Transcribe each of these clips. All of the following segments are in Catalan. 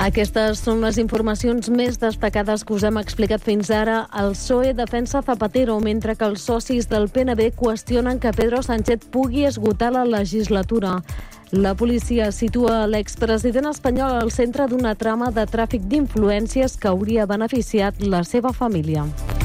Aquestes són les informacions més destacades que us hem explicat fins ara. El PSOE defensa Zapatero, mentre que els socis del PNB qüestionen que Pedro Sánchez pugui esgotar la legislatura. La policia situa l'expresident espanyol al centre d'una trama de tràfic d'influències que hauria beneficiat la seva família.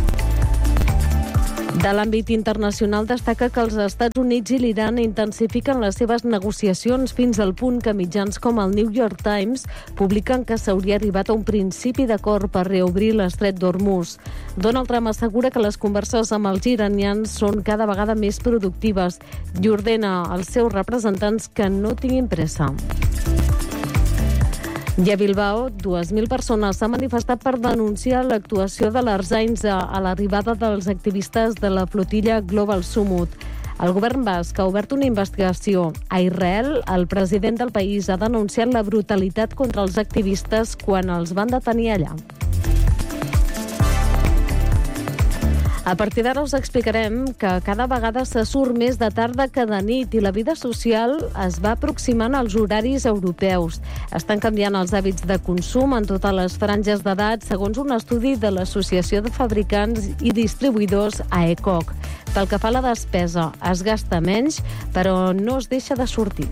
De l'àmbit internacional destaca que els Estats Units i l'Iran intensifiquen les seves negociacions fins al punt que mitjans com el New York Times publiquen que s'hauria arribat a un principi d'acord per reobrir l'estret d'Hormuz. Donald Trump assegura que les converses amb els iranians són cada vegada més productives i ordena als seus representants que no tinguin pressa. I a Bilbao, 2.000 persones s'han manifestat per denunciar l'actuació de l'Ertzaintza a l'arribada dels activistes de la flotilla Global Summit. El govern basc ha obert una investigació. A Israel, el president del país ha denunciat la brutalitat contra els activistes quan els van detenir allà. A partir d'ara us explicarem que cada vegada se surt més de tarda que de nit i la vida social es va aproximant als horaris europeus. Estan canviant els hàbits de consum en totes les franges d'edat, segons un estudi de l'Associació de Fabricants i Distribuïdors AECOC. Pel que fa a la despesa, es gasta menys, però no es deixa de sortir.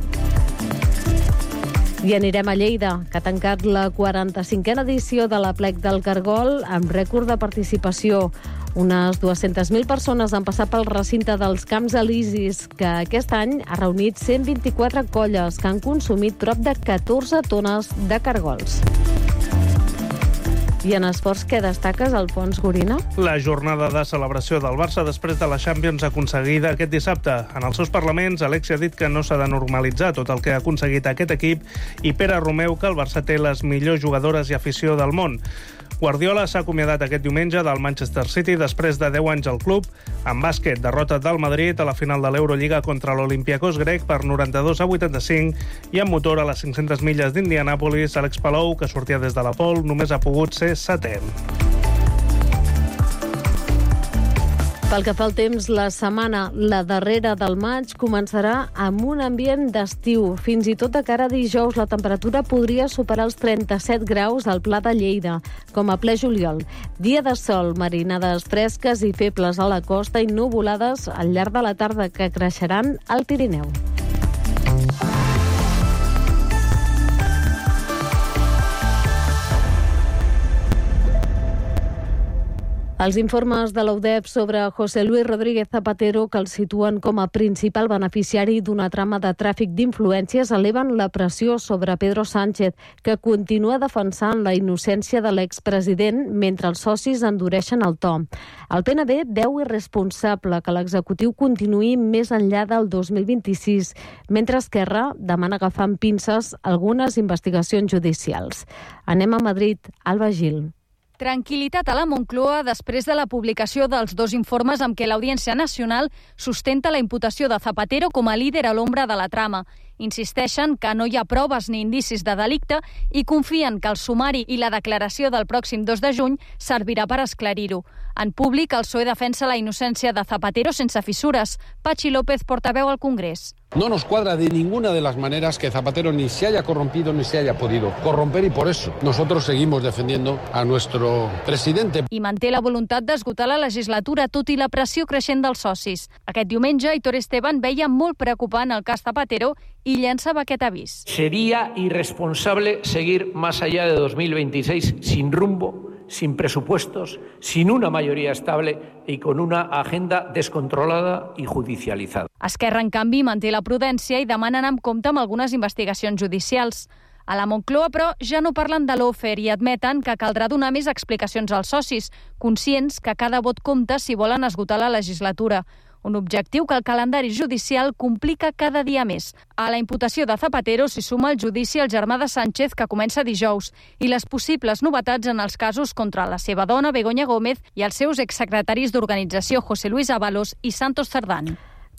I anirem a Lleida, que ha tancat la 45a edició de l'Aplec del Cargol amb rècord de participació. Unes 200.000 persones han passat pel recinte dels Camps Elisis, que aquest any ha reunit 124 colles que han consumit prop de 14 tones de cargols. I en esports, què destaques, Alfons Gorina? La jornada de celebració del Barça després de la Champions aconseguida aquest dissabte. En els seus parlaments, Alexia ha dit que no s'ha de normalitzar tot el que ha aconseguit aquest equip i Pere Romeu que el Barça té les millors jugadores i afició del món. Guardiola s'ha acomiadat aquest diumenge del Manchester City després de 10 anys al club. En bàsquet, derrota del Madrid a la final de l'Eurolliga contra l'Olympiacos grec per 92-85 i en motor a les 500 milles d'Indianàpolis, Àlex Palou, que sortia des de la pole, només ha pogut ser setè. Pel que fa al temps, la setmana, la darrera del maig, començarà amb un ambient d'estiu. Fins i tot de cara a dijous, la temperatura podria superar els 37 graus al Pla de Lleida, com a ple juliol. Dia de sol, marinades fresques i febles a la costa i nuvolades al llarg de la tarda que creixeran al Pirineu. Els informes de l'UDEP sobre José Luis Rodríguez Zapatero, que el situen com a principal beneficiari d'una trama de tràfic d'influències, eleven la pressió sobre Pedro Sánchez, que continua defensant la innocència de l'expresident mentre els socis endureixen el to. El PNB veu irresponsable que l'executiu continuï més enllà del 2026, mentre Esquerra demana agafar amb pinces algunes investigacions judicials. Anem a Madrid. Alba Gil. Tranquil·litat a la Moncloa després de la publicació dels dos informes amb què l'Audiència Nacional sustenta la imputació de Zapatero com a líder a l'ombra de la trama. Insisteixen que no hi ha proves ni indicis de delicte i confien que el sumari i la declaració del pròxim 2 de juny servirà per esclarir-ho. En públic, el PSOE defensa la innocència de Zapatero sense fissures. Pachi López, portaveu al Congrés. No nos cuadra de ninguna de las maneras que Zapatero ni se haya corrompido ni se haya podido corromper y por eso nosotros seguimos defendiendo a nuestro presidente. I manté la voluntat d'esgotar la legislatura tot i la pressió creixent dels socis. Aquest diumenge, Aitor Esteban veia molt preocupant el cas Zapatero i llançava aquest avís. Sería irresponsable seguir más allá de 2026 sin rumbo, sin presupuestos, sin una mayoría estable y con una agenda descontrolada y judicializada. Esquerra, en canvi, manté la prudència i demana anar amb compte amb algunes investigacions judicials. A la Moncloa, però, ja no parlen de l'Ofer i admeten que caldrà donar més explicacions als socis, conscients que cada vot compta si volen esgotar la legislatura. Un objectiu que el calendari judicial complica cada dia més. A la imputació de Zapatero s'hi suma el judici al germà de Sánchez, que comença dijous, i les possibles novetats en els casos contra la seva dona, Begoña Gómez, i els seus exsecretaris d'organització, José Luis Ábalos i Santos Cerdán.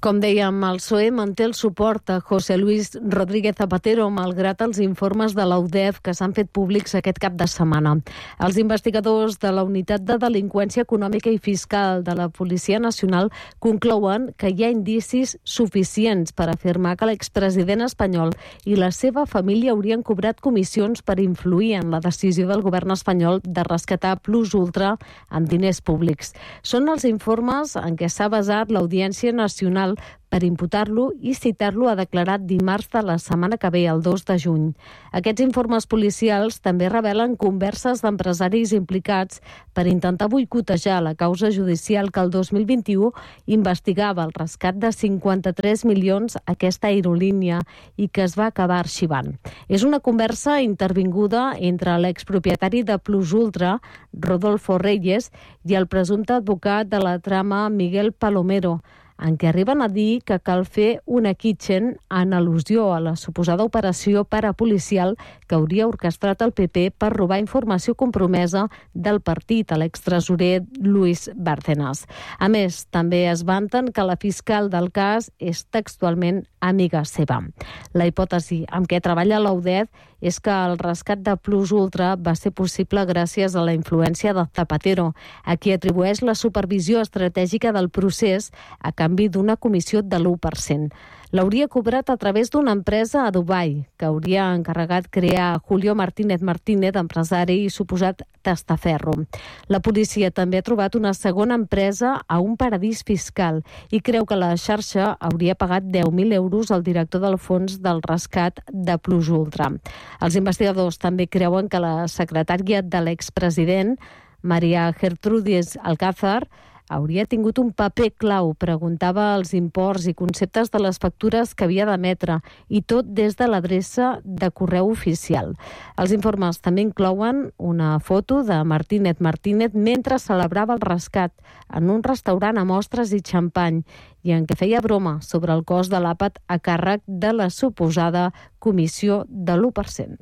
Com dèiem, el PSOE manté el suport a José Luis Rodríguez Zapatero malgrat els informes de l'UDEF que s'han fet públics aquest cap de setmana. Els investigadors de la Unitat de Delinqüència Econòmica i Fiscal de la Policia Nacional conclouen que hi ha indicis suficients per afirmar que l'expresident espanyol i la seva família haurien cobrat comissions per influir en la decisió del govern espanyol de rescatar Plus Ultra amb diners públics. Són els informes en què s'ha basat l'Audiència Nacional per imputar-lo i citar-lo a declarar dimarts de la setmana que ve, el 2 de juny. Aquests informes policials també revelen converses d'empresaris implicats per intentar boicotejar la causa judicial que el 2021 investigava el rescat de 53 milions a aquesta aerolínia i que es va acabar arxivant. És una conversa intervinguda entre l'expropietari de Plus Ultra, Rodolfo Reyes, i el presumpte advocat de la trama Miguel Palomero, en què arriben a dir que cal fer una kitchen en al·lusió a la suposada operació parapolicial que hauria orquestrat el PP per robar informació compromesa del partit a l'extresorer Luis Bárcenas. A més, també es vanten que la fiscal del cas és textualment amiga seva. La hipòtesi amb què treballa l'UDEF és que el rescat de Plus Ultra va ser possible gràcies a la influència de Zapatero, a qui atribueix la supervisió estratègica del procés a canvi d'una comissió de l'1%. L'hauria cobrat a través d'una empresa a Dubai, que hauria encarregat crear Julio Martínez Martínez, empresari i suposat testaferro. La policia també ha trobat una segona empresa a un paradís fiscal i creu que la xarxa hauria pagat 10.000 euros al director del fons del rescat de Plus Ultra. Els investigadors també creuen que la secretària de l'expresident, Maria Gertrudis Alcázar, hauria tingut un paper clau, preguntava els imports i conceptes de les factures que havia d'emetre, i tot des de l'adreça de correu oficial. Els informes també inclouen una foto de Martínez Martínez mentre celebrava el rescat en un restaurant amb ostres i xampany i en què feia broma sobre el cost de l'àpat a càrrec de la suposada comissió de l'1%.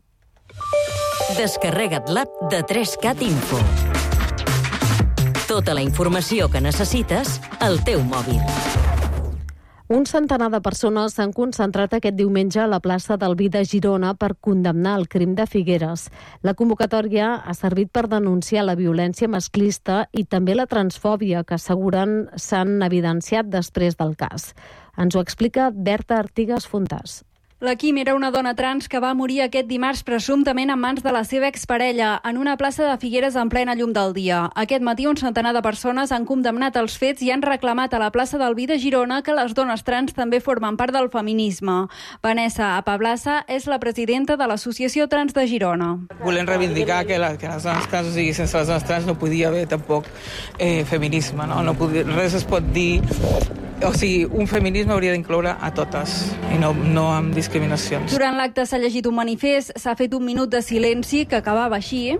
Descarrega't l'app de 3Cat Info. Tota la informació que necessites al teu mòbil. Un centenar de persones s'han concentrat aquest diumenge a la plaça del Vi de Girona per condemnar el crim de Figueres. La convocatòria ha servit per denunciar la violència masclista i també la transfòbia que asseguren s'han evidenciat després del cas. Ens ho explica Berta Artigas Fontàs. La Quim era una dona trans que va morir aquest dimarts presumptament en mans de la seva exparella en una plaça de Figueres en plena llum del dia. Aquest matí un centenar de persones han condemnat els fets i han reclamat a la plaça del Vi de Girona que les dones trans també formen part del feminisme. Vanessa Apablassa és la presidenta de l'Associació Trans de Girona. Volem reivindicar que les dones trans, o sigui, sense les dones trans no podia haver tampoc feminisme, no? Res es pot dir. O sigui, un feminisme hauria d'incloure a totes i no amb discriminacions. Durant l'acte s'ha llegit un manifest, s'ha fet un minut de silenci que acabava així.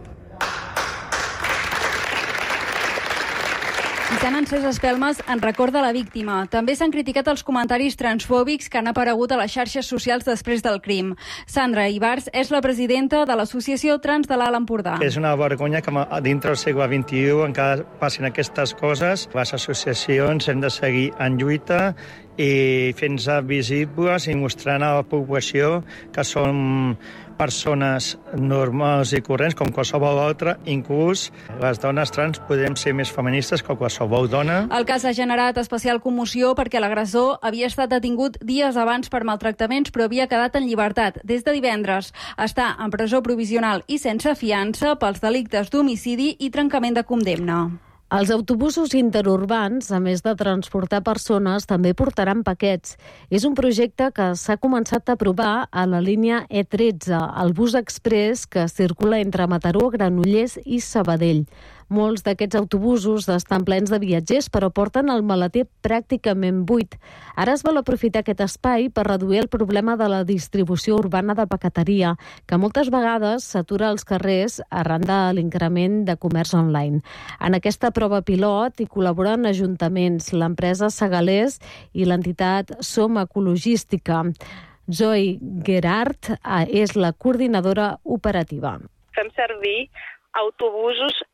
I s'han encès espelmes en record de la víctima. També s'han criticat els comentaris transfòbics que han aparegut a les xarxes socials després del crim. Sandra Ibars és la presidenta de l'Associació Trans de l'Alt Empordà. És una vergonya que dintre del segle XXI encara passin aquestes coses. Les associacions hem de seguir en lluita i fent-se visibles i mostrant a la població que som persones normals i corrents com qualsevol altra, inclús les dones trans podem ser més feministes que qualsevol dona. El cas ha generat especial commoció perquè l'agressor havia estat detingut dies abans per maltractaments però havia quedat en llibertat des de divendres. Està en presó provisional i sense fiança pels delictes d'homicidi i trencament de condemna. Els autobusos interurbans, a més de transportar persones, també portaran paquets. És un projecte que s'ha començat a provar a la línia E13, el bus express que circula entre Mataró, Granollers i Sabadell. Molts d'aquests autobusos estan plens de viatgers, però porten el maleter pràcticament buit. Ara es vol aprofitar aquest espai per reduir el problema de la distribució urbana de paqueteria, que moltes vegades s'atura als carrers arran de l'increment de comerç online. En aquesta prova pilot hi col·laboren ajuntaments, l'empresa Segalers i l'entitat Som Ecologística. Zoe Gerard és la coordinadora operativa. Fem servir autobusos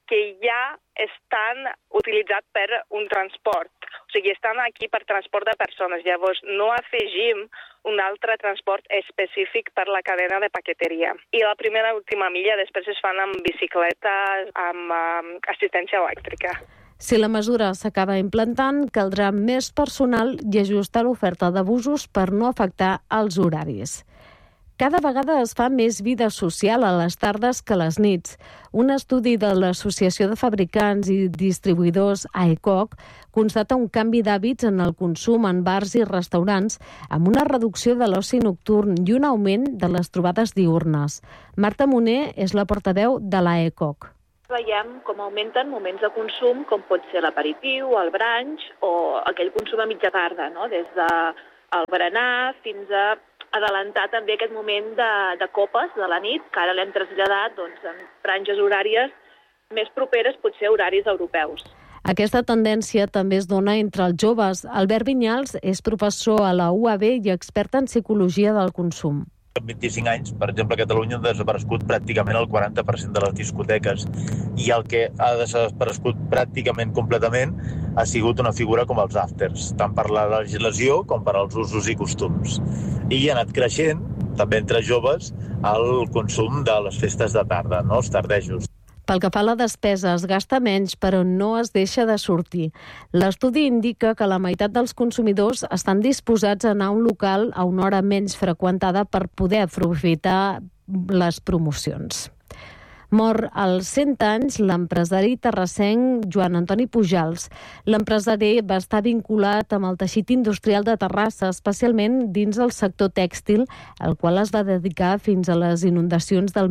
que ja estan utilitzats per un transport. O sigui, estan aquí per transport de persones. Llavors, no afegim un altre transport específic per la cadena de paqueteria. I la primera i última milla després es fan amb bicicletes, amb assistència elèctrica. Si la mesura s'acaba implantant, caldrà més personal i ajustar l'oferta de busos per no afectar els horaris. Cada vegada es fa més vida social a les tardes que a les nits. Un estudi de l'Associació de Fabricants i Distribuïdors AECOC constata un canvi d'hàbits en el consum en bars i restaurants amb una reducció de l'oci nocturn i un augment de les trobades diürnes. Marta Moner és la portaveu de l'AECOC. Veiem com augmenten moments de consum, com pot ser l'aperitiu, el brunch o aquell consum a mitja tarda, no? Des del berenar fins a adelantar també aquest moment de copes de la nit, que ara l'hem traslladat en franges horàries més properes, potser horaris europeus. Aquesta tendència també es dona entre els joves. Albert Vinyals és professor a la UAB i expert en psicologia del consum. En 25 anys, per exemple, a Catalunya han desaparegut pràcticament el 40% de les discoteques i el que ha desaparegut pràcticament completament ha sigut una figura com els afters, tant per la legislació com per als usos i costums. I ha anat creixent, també entre joves, el consum de les festes de tarda, no? Els tardejos. Pel que fa a la despesa, es gasta menys, però no es deixa de sortir. L'estudi indica que la meitat dels consumidors estan disposats a anar a un local a una hora menys freqüentada per poder aprofitar les promocions. Mor als 100 anys l'empresari terrassenc Joan Antoni Pujals. L'empresari va estar vinculat amb el teixit industrial de Terrassa, especialment dins el sector tèxtil, al qual es va dedicar fins a les inundacions del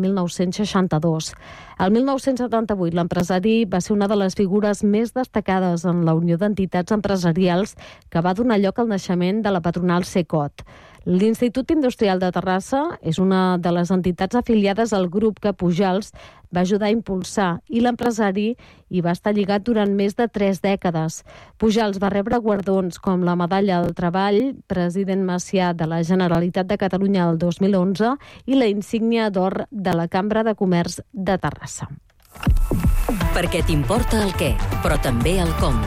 1962. El 1978 l'empresari va ser una de les figures més destacades en la Unió d'Entitats Empresarials que va donar lloc al naixement de la patronal Secot. L'Institut Industrial de Terrassa és una de les entitats afiliades al grup que Pujals va ajudar a impulsar i l'empresari hi va estar lligat durant més de 3 dècades. Pujals va rebre guardons com la Medalla al Treball, president Macià de la Generalitat de Catalunya el 2011 i la insígnia d'or de la Cambra de Comerç de Terrassa. Perquè t'importa el què, però també el com.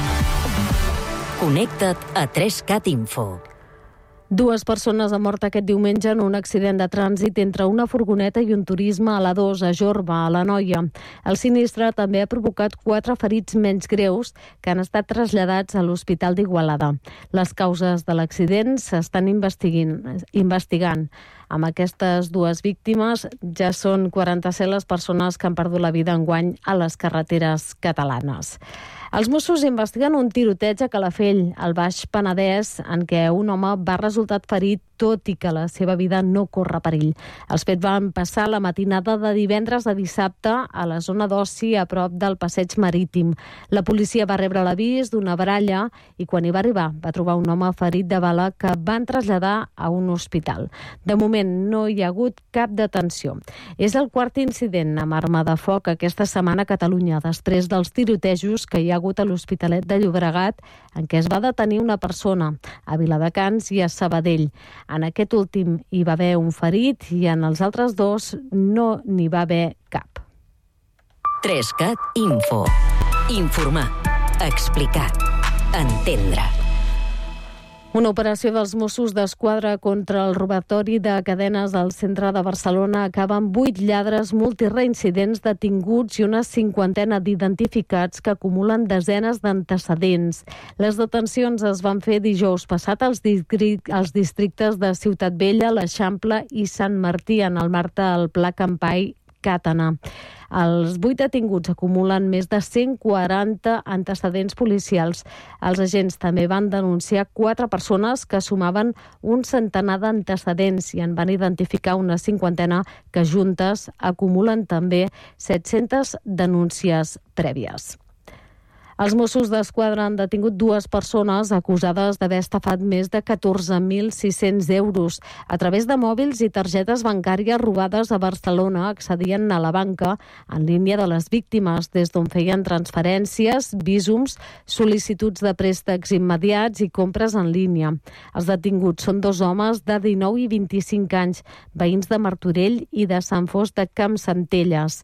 Connecta't a 3cat Info. 2 persones han mort aquest diumenge en un accident de trànsit entre una furgoneta i un turisme a l'A2 a Jorba, a l'Anoia. El sinistre també ha provocat 4 ferits menys greus que han estat traslladats a l'Hospital d'Igualada. Les causes de l'accident s'estan investigant. Amb aquestes 2 víctimes ja són 47 les persones que han perdut la vida enguany a les carreteres catalanes. Els Mossos investiguen un tiroteig a Calafell, al Baix Penedès, en què un home va resultar ferit tot i que la seva vida no corre perill. Els fets van passar la matinada de divendres a dissabte a la zona d'oci a prop del passeig marítim. La policia va rebre l'avís d'una baralla i quan hi va arribar va trobar un home ferit de bala que van traslladar a un hospital. De moment no hi ha hagut cap detenció. És el 4è incident amb arma de foc aquesta setmana a Catalunya, després dels tirotejos que hi ha hagut a l'Hospitalet de Llobregat, en què es va detenir una persona, a Viladecans i a Sabadell. En aquest últim hi va haver un ferit i en els altres 2 no n'hi va haver cap. 3cat Info. Informar, explicar, entendre. Una operació dels Mossos d'Esquadra contra el robatori de cadenes al centre de Barcelona acaba amb 8 lladres multireincidents detinguts i una 50ena d'identificats que acumulen desenes d'antecedents. Les detencions es van fer dijous passat als districtes de Ciutat Vella, l'Eixample i Sant Martí en el marc del Pla Campai Càtana. Els 8 detinguts acumulen més de 140 antecedents policials. Els agents també van denunciar 4 persones que sumaven un centenar d'antecedents i en van identificar una 50ena que juntes acumulen també 700 denúncies prèvies. Els Mossos d'Esquadra han detingut 2 persones acusades d'haver estafat més de 14.600 euros. A través de mòbils i targetes bancàries robades a Barcelona accedien a la banca en línia de les víctimes, des d'on feien transferències, vísums, sol·licituds de préstecs immediats i compres en línia. Els detinguts són 2 homes de 19 i 25 anys, veïns de Martorell i de Sant Fost de Campsentelles.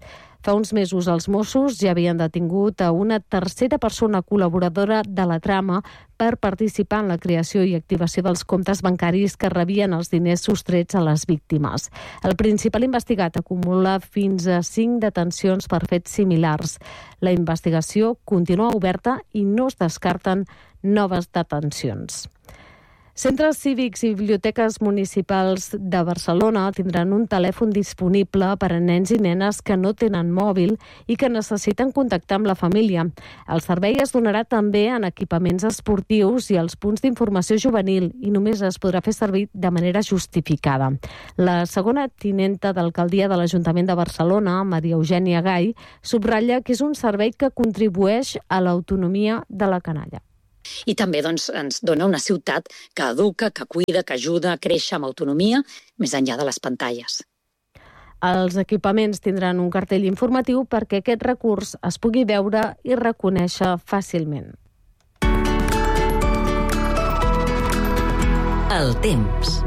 Fa uns mesos els Mossos ja havien detingut a una tercera persona col·laboradora de la trama per participar en la creació i activació dels comptes bancaris que rebien els diners sostrets a les víctimes. El principal investigat acumula fins a 5 detencions per fets similars. La investigació continua oberta i no es descarten noves detencions. Centres cívics i biblioteques municipals de Barcelona tindran un telèfon disponible per a nens i nenes que no tenen mòbil i que necessiten contactar amb la família. El servei es donarà també en equipaments esportius i als punts d'informació juvenil i només es podrà fer servir de manera justificada. La segona tinenta d'alcaldia de l'Ajuntament de Barcelona, Maria Eugènia Gai, subratlla que és un servei que contribueix a l'autonomia de la canalla. I també ens dona una ciutat que educa, que cuida, que ajuda a créixer amb autonomia, més enllà de les pantalles. Els equipaments tindran un cartell informatiu perquè aquest recurs es pugui veure i reconèixer fàcilment. El temps.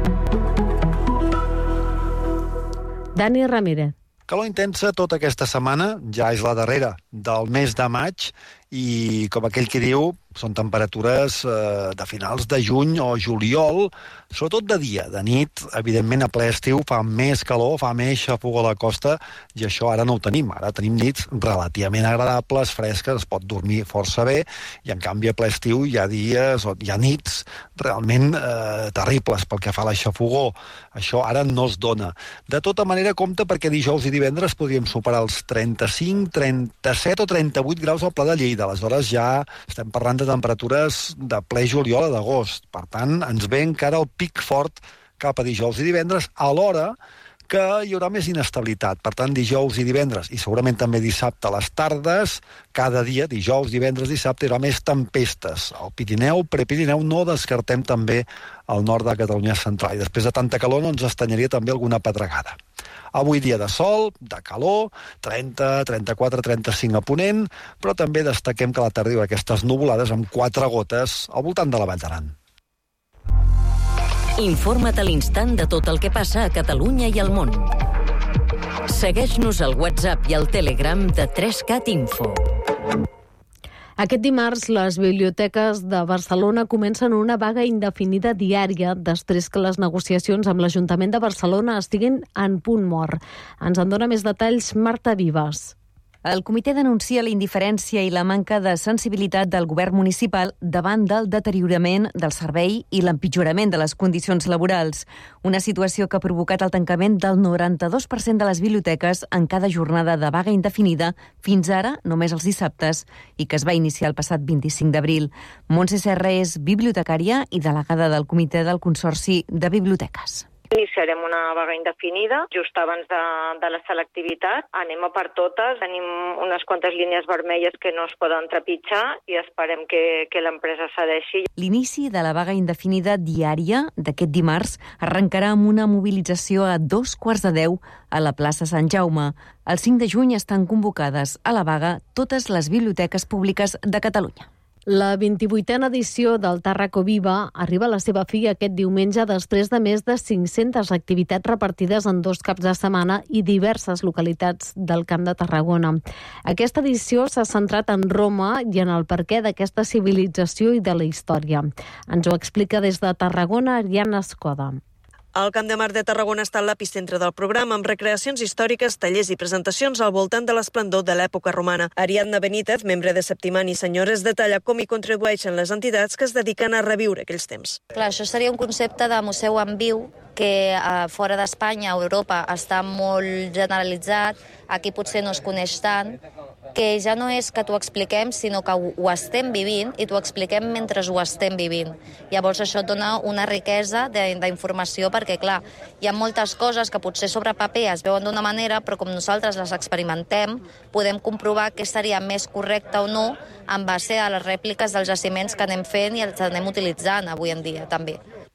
Dani Ramírez. Calor intensa tota aquesta setmana, ja és la darrera del mes de maig, i com aquell que diu, són temperatures de finals de juny o juliol, sobretot de dia. De nit, evidentment, a ple estiu fa més calor, fa més xafogó a la costa, i això ara no ho tenim. Ara tenim nits relativament agradables, fresques, es pot dormir força bé, i en canvi a ple estiu hi ha dies, hi ha nits realment terribles pel que fa a la xafogó. Això ara no es dona. De tota manera, compte, perquè dijous i divendres podríem superar els 35, 37 o 38 graus al Pla de Lleida. Aleshores ja estem parlant de temperatures de ple juliol a d'agost. Per tant, ens ve encara el pic fort cap a dijous i divendres, alhora que hi haurà més inestabilitat. Per tant, dijous i divendres, i segurament també dissabte a les tardes, cada dia, dijous, divendres, dissabte, hi haurà més tempestes. Al Pirineu, Prepirineu, no descartem també al nord de Catalunya central. I després de tanta calor no ens estanyaria també alguna pedregada. Avui dia de sol, de calor, 30, 34, 35 a Ponent, però també destaquem que a la tarda hi haurà aquestes nuvolades amb 4 gotes al voltant de la Vall d'Aran. Informa't a l'instant de tot el que passa a Catalunya i al món. Segueix-nos al WhatsApp i al Telegram de 3CAT Info. Aquest dimarts, les biblioteques de Barcelona comencen una vaga indefinida diària després que les negociacions amb l'Ajuntament de Barcelona estiguin en punt mort. Ens en dona més detalls Marta Vives. El comitè denuncia la indiferència i la manca de sensibilitat del govern municipal davant del deteriorament del servei i l'empitjorament de les condicions laborals. Una situació que ha provocat el tancament del 92% de les biblioteques en cada jornada de vaga indefinida, fins ara només els dissabtes, i que es va iniciar el passat 25 d'abril. Montse Serra és bibliotecària i delegada del comitè del Consorci de Biblioteques. Iniciarem una vaga indefinida just abans de la selectivitat. Anem a per totes, tenim unes quantes línies vermelles que no es poden trepitjar i esperem que l'empresa cedeixi. L'inici de la vaga indefinida diària d'aquest dimarts arrencarà amb una mobilització a 9:45 a la plaça Sant Jaume. El 5 de juny estan convocades a la vaga totes les biblioteques públiques de Catalunya. La 28a edició del Tàrraco Viva arriba a la seva fi aquest diumenge després de més de 500 activitats repartides en 2 caps de setmana i diverses localitats del Camp de Tarragona. Aquesta edició s'ha centrat en Roma i en el perquè d'aquesta civilització i de la història. Ens ho explica des de Tarragona Ariadna Escoda. El Camp de Mar de Tarragona està en l'epicentre del programa, amb recreacions històriques, tallers i presentacions al voltant de l'esplendor de l'època romana. Ariadna Benítez, membre de Septimani Senyores, detalla com hi contribueixen les entitats que es dediquen a reviure aquells temps. Clar, això seria un concepte de museu en viu que fora d'Espanya o Europa està molt generalitzat, aquí potser no es coneix tant, que ja no és que t'ho expliquem, sinó que ho estem vivint i t'ho expliquem mentre ho estem vivint. Llavors això et dona una riquesa d'informació perquè, clar, hi ha moltes coses que potser sobre paper es veuen d'una manera, però com nosaltres les experimentem, podem comprovar què seria més correcte o no en base a les rèpliques dels jaciments que anem fent i els anem utilitzant avui en dia, també.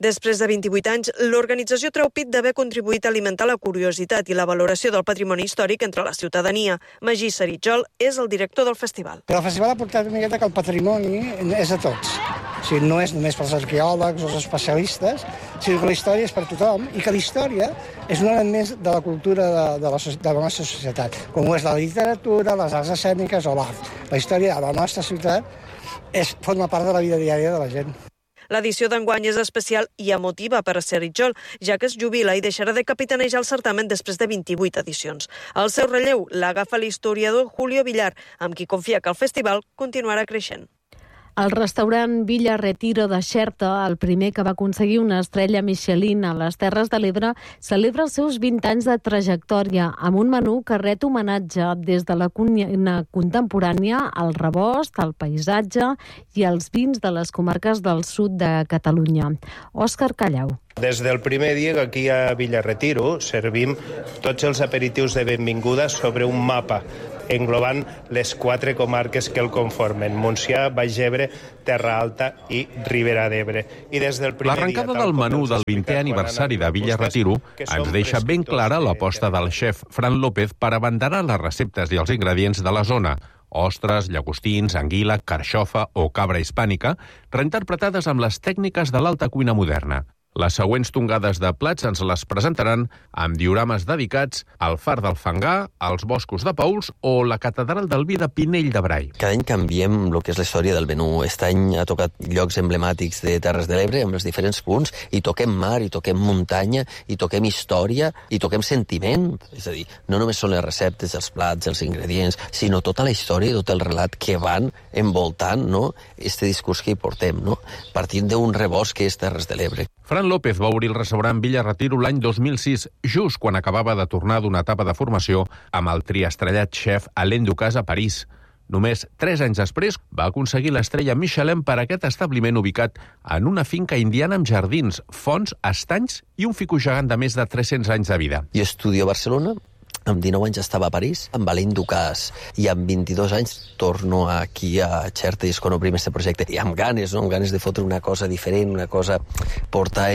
Després de 28 anys, l'organització treu pit d'haver contribuït a alimentar la curiositat i la valoració del patrimoni històric entre la ciutadania. Magí Saritjol és el director del festival. Però el festival ha portat una miqueta que el patrimoni és de tots. O sigui, no és només pels arqueòlegs o els especialistes, sinó que la història és per tothom i que la història és un element més de la cultura de la nostra societat, com és la literatura, les arts escèniques o l'art. La història de la nostra ciutat forma part de la vida diària de la gent. L'edició d'enguany és especial i emotiva per a Saritjol, ja que es jubila i deixarà de capitanejar el certamen després de 28 edicions. El seu relleu l'agafa l'historiador Julio Villar, amb qui confia que el festival continuarà creixent. El restaurant Villa Retiro de Xerta, el primer que va aconseguir una estrella Michelin a les Terres de l'Ebre, celebra els seus 20 anys de trajectòria amb un menú que ret homenatge des de la cuina contemporània al rebost, al paisatge i als vins de les comarques del sud de Catalunya. Òscar Callau. Des del primer dia que aquí a Villa Retiro servim tots els aperitius de benvinguda sobre un mapa, englobant les 4 comarques que el conformen: Montsià, Baix Ebre, Terra Alta i Ribera d'Ebre. L'arrencada del menú del 20è aniversari de Villa Retiro ens deixa ben clara l'aposta del xef Fran López per abanderar les receptes i els ingredients de la zona: ostres, llagostins, anguila, carxofa o cabra hispànica, reinterpretades amb les tècniques de l'alta cuina moderna. Les següents tongades de plats ens les presentaran amb diorames dedicats al Far del Fangar, als Boscos de Pauls o la Catedral del Vi de Pinell de Brai. Cada any canviem el que és la història del menú. Aquest any ha tocat llocs emblemàtics de Terres de l'Ebre amb els diferents punts, i toquem mar, i toquem muntanya, i toquem història, i toquem sentiment. És a dir, no només són les receptes, els plats, els ingredients, sinó tota la història i tot el relat que van envoltant, no, este discurs que hi portem, no, partint d'un rebost que és Terres de l'Ebre. Fran López va obrir el restaurant Villa Retiro l'any 2006, just quan acabava de tornar d'una etapa de formació amb el triestrellat xef Alain Ducasse a París. Només 3 anys després va aconseguir l'estrella Michelin per aquest establiment ubicat en una finca indiana amb jardins, fonts, estanys i un fico gegant de més de 300 anys de vida. Jo estudio a Barcelona, amb 19 anys estava a París, amb Alain Ducasse, i amb 22 anys torno aquí a Xerta i es conobrim aquest projecte. I amb ganes, no? Amb ganes de fotre una cosa diferent, una cosa, portar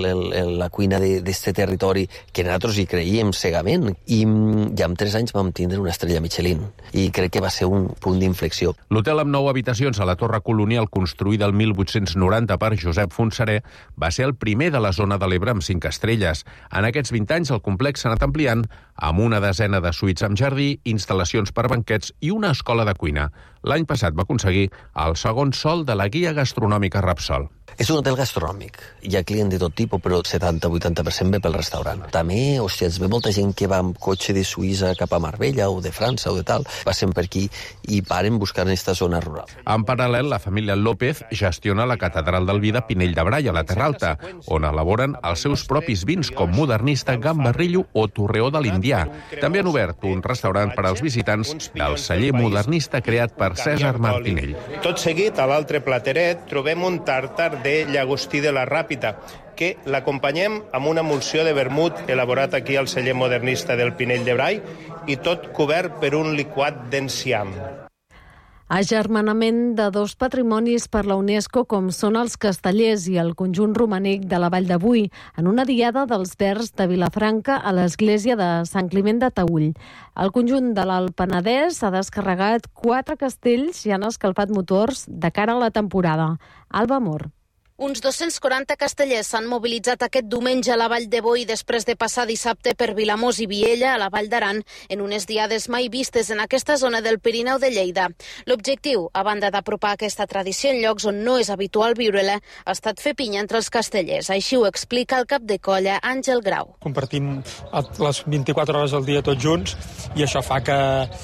la cuina d'este territori que nosaltres hi creiem cegament. I amb 3 anys vam tindre una estrella Michelin i crec que va ser un punt d'inflexió. L'hotel amb 9 habitacions a la Torre Colonial, construïda el 1890 per Josep Fontserè, va ser el primer de la zona de l'Ebre amb 5 estrelles. En aquests 20 anys el complex s'ha anat ampliant amb una desena de suites amb jardí, instal·lacions per banquets i una escola de cuina. L'any passat va aconseguir el segon sol de la guia gastronòmica Repsol. És un hotel gastronòmic. Hi ha client de tot tipus, però el 70-80% ve pel restaurant. També, hòstia, es ve molta gent que va amb cotxe de Suïssa cap a Marbella o de França o de tal, passen per aquí i paren buscant aquesta zona rural. En paral·lel, la família López gestiona la Catedral del Vi de Pinell de Brai, a la Terra Alta, on elaboren els seus propis vins com Modernista, Gambarrillo o Torreó de l'Indià. També han obert un restaurant per als visitants del celler Modernista creat per César Martinell. Tot seguit, a l'altre plateret, trobem un tàrtar de llagostí de la Ràpita, que l'acompanyem amb una emulsió de vermut elaborat aquí al celler Modernista del Pinell de Brai i tot cobert per un liquat d'enciam. Agermanament de 2 patrimonis per la UNESCO com són els Castellers i el conjunt romànic de la Vall de Boí, en una diada dels Verds de Vilafranca a l'església de Sant Climent de Taüll. El conjunt de l'Alt Penedès ha descarregat 4 castells i han escalfat motors de cara a la temporada. Alba Mor. Uns 240 castellers s'han mobilitzat aquest diumenge a la Vall de Boí després de passar dissabte per Vilamós i Viella, a la Vall d'Aran, en unes diades mai vistes en aquesta zona del Pirineu de Lleida. L'objectiu, a banda d'apropar aquesta tradició en llocs on no és habitual viure-la, ha estat fer pinya entre els castellers. Així ho explica el cap de colla, Àngel Grau. Compartim les 24 hores al dia tots junts i això fa que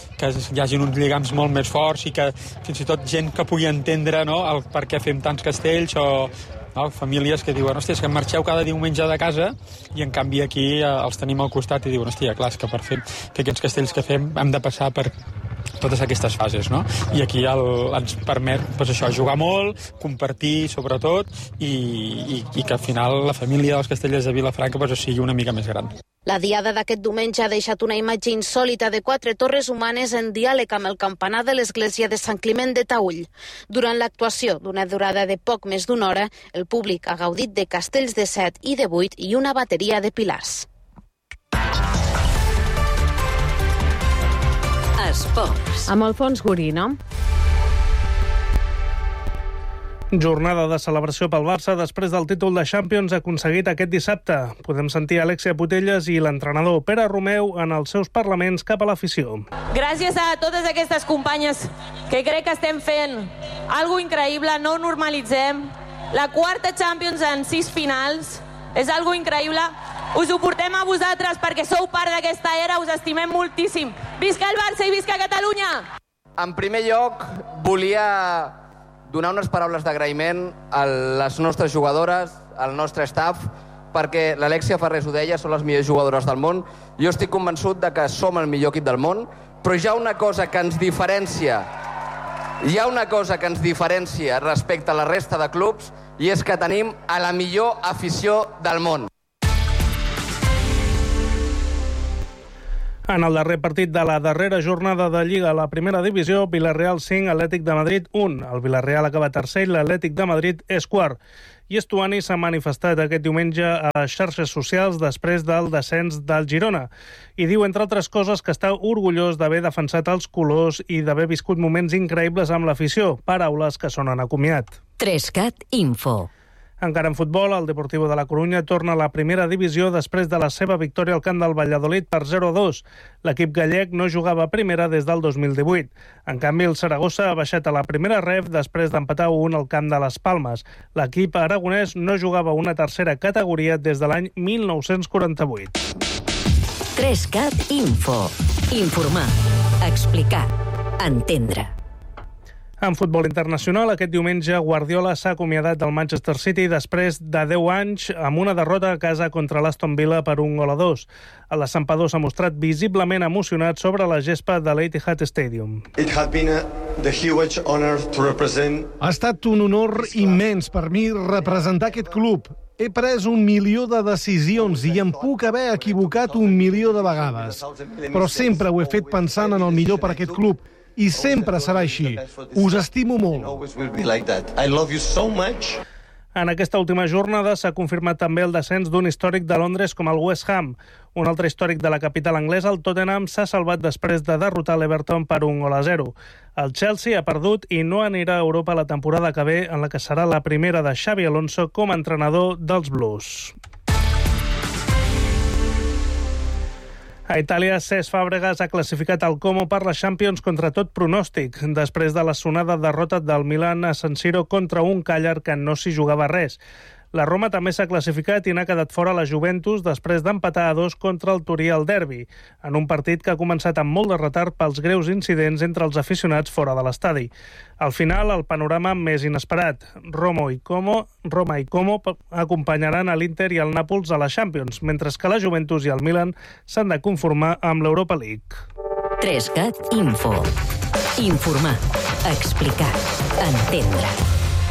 hi hagi uns lligams molt més forts i que fins i tot gent que pugui entendre, no, el per què fem tants castells o famílies que diuen, hòstia, és que marxeu cada diumenge de casa i en canvi aquí els tenim al costat i diuen, hòstia, clar, és que per fer aquests castells que fem hem de passar per totes aquestes fases, no? I aquí ens permet, doncs això, jugar molt, compartir sobretot i que al final la família dels castellers de Vilafranca sigui una mica més gran. La diada d'aquest diumenge ha deixat una imatge insòlita de 4 torres humanes en diàleg amb el campanar de l'església de Sant Climent de Taüll. Durant l'actuació, d'una durada de poc més d'una hora, el públic ha gaudit de castells de 7 i de 8 i una bateria de pilars. Esports. Amb Alfons Gorina. Jornada de celebració pel Barça després del títol de Champions aconseguit aquest dissabte. Podem sentir Alexia Putellas i l'entrenador Pere Romeu en els seus parlaments cap a l'afició. Gràcies a totes aquestes companyes que crec que estem fent algo increïble, no ho normalitzem. La quarta Champions en 6 finals és algo increïble. Us ho portem a vosaltres perquè sou part d'aquesta era, us estimem moltíssim. Visca el Barça i visca Catalunya! En primer lloc, volia donar unes paraules d'agraïment a les nostres jugadores, al nostre staff, perquè l'Alexia Farrés ho deia, són les millors jugadores del món. Jo estic convençut de que som el millor equip del món, però hi ha una cosa que ens diferencia respecte a la resta de clubs, i és que tenim a la millor afició del món. En el darrer partit de la darrera jornada de Lliga a la primera divisió, Villarreal 5, Atlètic de Madrid 1. El Villarreal acaba tercer i l'Atlètic de Madrid és quart. I Estuani s'ha manifestat aquest diumenge a les xarxes socials després del descens del Girona. I diu, entre altres coses, que està orgullós d'haver defensat els colors i d'haver viscut moments increïbles amb l'afició. Paraules que sonen a comiat. 3CAT Info. Encara en futbol, el Deportivo de la Corunya torna a la primera divisió després de la seva victòria al camp del Valladolid per 0-2. L'equip gallec no jugava a primera des del 2018. En canvi, el Saragossa ha baixat a la primera ref després d'empatar 1 al camp de les Palmes. L'equip aragonès no jugava a una tercera categoria des de l'any 1948. 3CAT Info. Informar, explicar, entendre. En futbol internacional, aquest diumenge Guardiola s'ha acomiadat del Manchester City després de 10 anys amb una derrota a casa contra l'Aston Villa per 1-2. El descampador s'ha mostrat visiblement emocionat sobre la gespa de l'Etihad Stadium. Ha estat un honor immens per mi representar aquest club. He pres 1 milió de decisions i em puc haver equivocat 1 milió de vegades. Però sempre ho he fet pensant en el millor per aquest club. I sempre serà així. Us estimo molt. En aquesta última jornada s'ha confirmat també el descens d'un històric de Londres com el West Ham. Un altre històric de la capital anglesa, el Tottenham, s'ha salvat després de derrotar l'Everton per 1-0. El Chelsea ha perdut i no anirà a Europa la temporada que ve, en la que serà la primera de Xabi Alonso com a entrenador dels Blues. A Itàlia, Cesc Fàbregas ha classificat el Como per la Champions contra tot pronòstic, després de la sonada derrota del Milan a San Siro contra un Càller que no s'hi jugava res. La Roma també s'ha classificat i n'ha quedat fora la Juventus després d'empatar a 2 contra el Torí al derbi, en un partit que ha començat amb molt de retard pels greus incidents entre els aficionats fora de l'estadi. Al final, el panorama més inesperat. Roma i Como acompanyaran a l'Inter i al Nàpols a la Champions, mentre que la Juventus i el Milan s'han de conformar amb l'Europa League. 3CAT Info. Informar, explicar, entendre.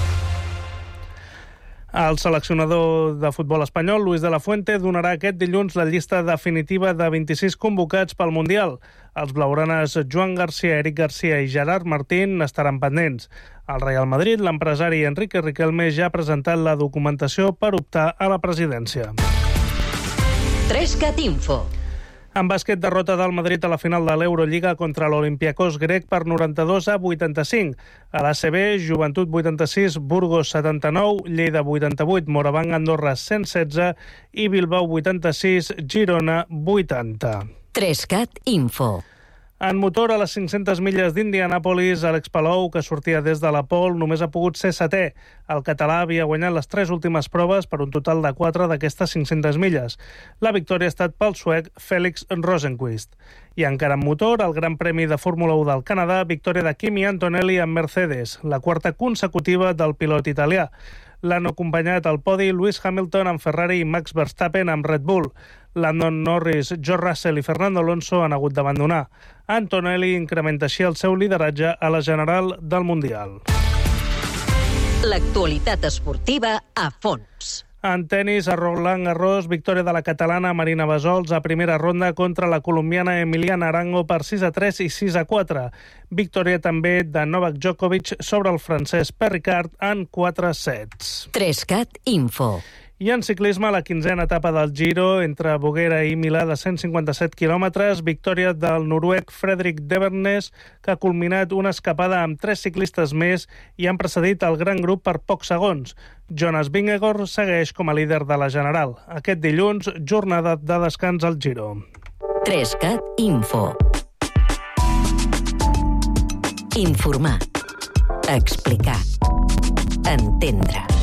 El seleccionador de futbol espanyol, Luis de la Fuente, donarà aquest dilluns la llista definitiva de 26 convocats pel Mundial. Els blaugranes Joan Garcia, Eric Garcia i Gerard Martín estaran pendents. Al Real Madrid, l'empresari Enrique Riquelme ja ha presentat la documentació per optar a la presidència. 3CAT Info. En bàsquet, derrota del Madrid a la final de l'Eurolliga contra l'Olympiacos grec per 92-85. A l'ACB, Joventut 86, Burgos 79, Lleida 88, Morabanc Andorra 116 i Bilbao 86, Girona 80. 3CAT Info. En motor, a les 500 milles d'Indianàpolis, Àlex Palou, que sortia des de la pole, només ha pogut ser setè. El català havia guanyat les 3 últimes proves per un total de 4 d'aquestes 500 milles. La victòria ha estat pel suec Félix Rosenqvist. I encara en motor, el Gran Premi de Fórmula 1 del Canadà, victòria de Kimi Antonelli amb Mercedes, la quarta consecutiva del pilot italià. L'han acompanyat al podi Lewis Hamilton amb Ferrari i Max Verstappen amb Red Bull. Landon Norris, George Russell i Fernando Alonso han hagut d'abandonar. Antonelli incrementa així el seu lideratge a la general del Mundial. L'actualitat esportiva a fons. En tenis, a Roland Garros, victòria de la catalana Marina Bassols a primera ronda contra la colombiana Emiliana Arango per 6-3 i 6-4. Victòria també de Novak Djokovic sobre el francès Perricard en 4 sets. 3CAT Info. I en ciclisme, la 15a etapa del Giro entre Boguera i Milà de 157 quilòmetres, victòria del noruec Fredrik Devernes, que ha culminat una escapada amb 3 ciclistes més i han precedit el gran grup per pocs segons. Jonas Vingegaard segueix com a líder de la general. Aquest dilluns, jornada de descans al Giro. 3CAT Info. Informar. Explicar. Entendre.